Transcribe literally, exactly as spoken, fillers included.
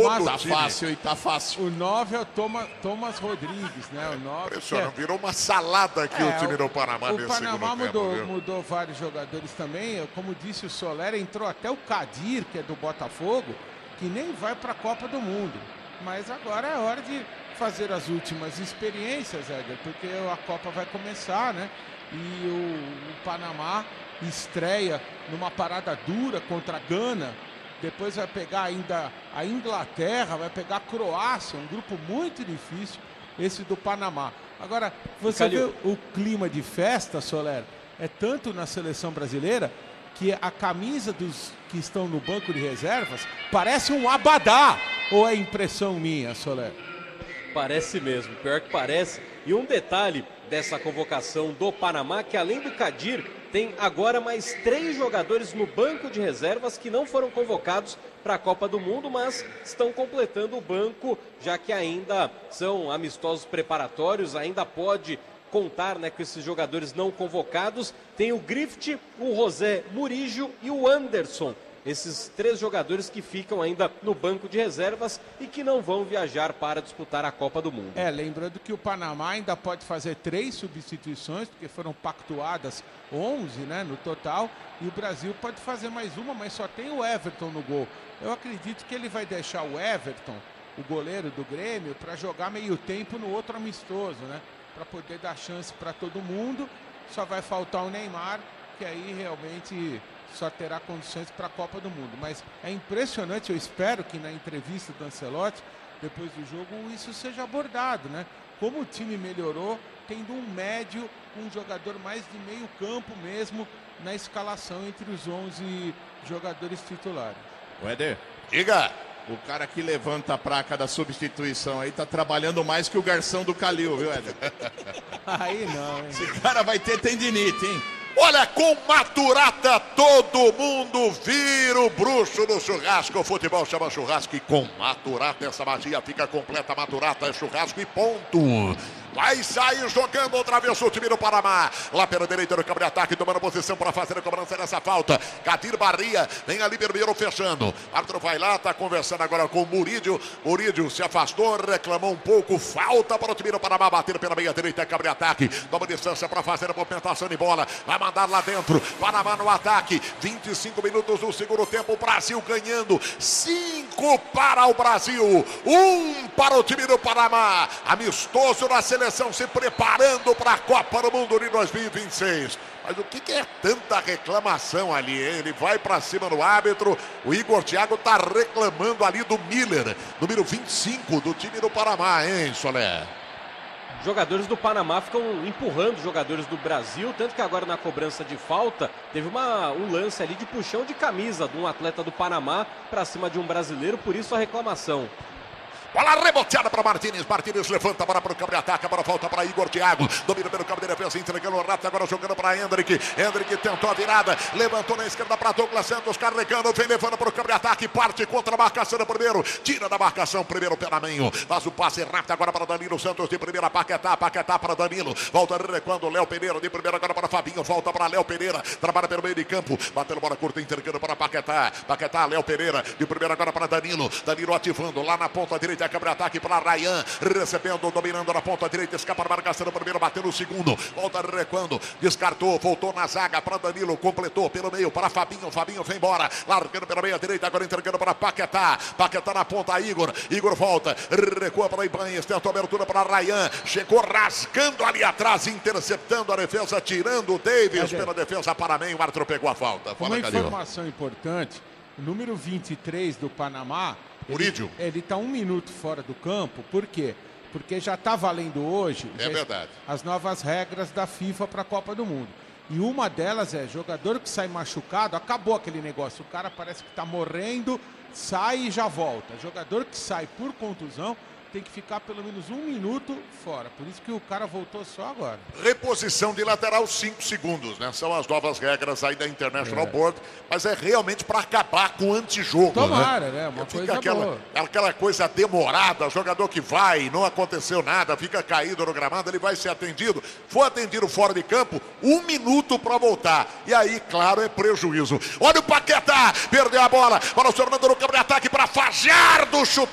todo tá o time. fácil, e tá fácil. O nove é o Toma, Thomas Rodrigues, né? O nove. Impressionante, virou uma salada aqui É, o time do Panamá O nesse Panamá segundo mudou, tempo, viu? mudou vários jogadores também. Como disse o Soler, entrou até o Kadir, que é do Botafogo, que nem vai para a Copa do Mundo. Mas agora é hora de fazer as últimas experiências, Éder, porque a Copa vai começar, né? E o, o Panamá estreia numa parada dura contra a Gana. Depois vai pegar ainda a Inglaterra, vai pegar a Croácia, um grupo muito difícil, esse do Panamá. Agora, você vê o clima de festa, Soler, é tanto na seleção brasileira que a camisa dos que estão no banco de reservas parece um abadá. Ou é impressão minha, Soler? Parece mesmo, pior que parece. E um detalhe dessa convocação do Panamá, que além do Kadir, tem agora mais três jogadores no banco de reservas que não foram convocados para a Copa do Mundo, mas estão completando o banco, já que ainda são amistosos preparatórios, ainda pode contar, né, com esses jogadores não convocados. Tem o Griffith, o José Murillo e o Anderson. Esses três jogadores que ficam ainda no banco de reservas e que não vão viajar para disputar a Copa do Mundo. É, lembrando que o Panamá ainda pode fazer três substituições, porque foram pactuadas onze, né, no total, e o Brasil pode fazer mais uma, mas só tem o Everton no gol. Eu acredito que ele vai deixar o Everton, o goleiro do Grêmio, para jogar meio tempo no outro amistoso, né, para poder dar chance para todo mundo. Só vai faltar o Neymar, que aí realmente só terá condições para a Copa do Mundo. Mas é impressionante, eu espero que na entrevista do Ancelotti, depois do jogo, isso seja abordado, né? Como o time melhorou, tendo um médio, um jogador mais de meio campo mesmo, na escalação entre os onze jogadores titulares. O Éder, diga! O cara que levanta a placa da substituição aí tá trabalhando mais que o garçom do Calil, viu, Éder? Aí não, hein? Esse cara vai ter tendinite, hein? Olha, com Maturata todo mundo vira o bruxo no churrasco. O futebol chama churrasco e com Maturata essa magia fica completa. Maturata é churrasco e ponto. Vai sair jogando outra vez o time do Panamá. Lá pela direita do campo de ataque, tomando posição para fazer a cobrança dessa falta. Kadir Barria vem ali primeiro fechando. Arthur vai lá, tá conversando agora com o Murídio. Murídio se afastou, reclamou um pouco. Falta para o time do Panamá bater pela meia direita, campo de ataque. Toma distância para fazer a movimentação de bola. Vai mandar lá dentro. Panamá no ataque. vinte e cinco minutos do segundo tempo. O Brasil ganhando. cinco para o Brasil. um para o time do Panamá. Amistoso na seleção. Se preparando para a Copa do Mundo de dois mil e vinte e seis. Mas o que, que é tanta reclamação ali, hein? Ele vai para cima do árbitro. O Igor Thiago está reclamando ali do Miller, número vinte e cinco do time do Panamá, hein, Soler? Jogadores do Panamá ficam empurrando jogadores do Brasil, tanto que agora na cobrança de falta teve uma, um lance ali de puxão de camisa de um atleta do Panamá para cima de um brasileiro, por isso a reclamação. Bola reboteada para Martínez. Martínez levanta para o campo de ataque. A bola volta para Igor Thiago. Domina pelo campo de defesa. Entregando o rápido. Agora jogando para Hendrick. Hendrick tentou a virada. Levantou na esquerda para Douglas Santos. Carregando. Vem levando para o campo de ataque. Parte contra a marcação do primeiro. Tira da marcação. Primeiro pé na meio. Faz o passe rápido agora para Danilo Santos. De primeira. Paquetá. Paquetá para Danilo. Volta recuando. Léo Pereira. De primeira agora para Fabinho. Volta para Léo Pereira. Trabalha pelo meio de campo. Batendo bola curta. Entregando para Paquetá. Paquetá. Léo Pereira. De primeira agora para Danilo. Danilo ativando lá na ponta direita. Campo de ataque para Ryan, recebendo, dominando na ponta direita, escapa a marcação do primeiro, bateu no segundo, volta recuando, descartou, voltou na zaga para Danilo, completou pelo meio para Fabinho, Fabinho vem embora, largando pela meia direita, agora entregando para Paquetá, Paquetá na ponta, Igor, Igor volta, recua para Ibanez, tenta a abertura para Ryan, chegou rasgando ali atrás, interceptando a defesa, tirando o Davis é, pela defesa para meio, o árbitro pegou a falta. Fala, uma Calil. Informação importante, o número vinte e três do Panamá, Murídio. Ele está um minuto fora do campo, por quê? Porque já está valendo hoje é verdade. as novas regras da FIFA para a Copa do Mundo. E uma delas é, jogador que sai machucado, acabou aquele negócio, o cara parece que está morrendo, sai e já volta. Jogador que sai por contusão tem que ficar pelo menos um minuto fora. Por isso que o cara voltou só agora. Reposição de lateral, cinco segundos, né? São as novas regras aí da International é. Board, mas é realmente para acabar com o antijogo. Tomara, né? né? Uma fica coisa aquela, boa. aquela coisa demorada, jogador que vai, não aconteceu nada, fica caído no gramado, ele vai ser atendido. For atendido fora de campo, um minuto para voltar. E aí, claro, é prejuízo. Olha o Paquetá, perdeu a bola, bola sobrando no campo de ataque para Fajardo, chutar.